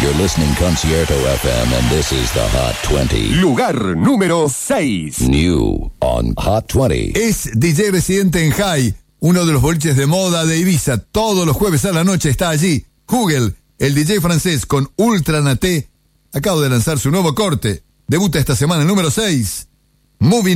You're listening Concierto FM and this is the Hot 20. Lugar número 6. New on Hot 20. Es DJ residente en High, uno de los boliches de moda de Ibiza. Todos los jueves a la noche está allí. Hugel, el DJ francés con Ultra Naté, acaba de lanzar su nuevo corte. Debuta esta semana el número 6. Moving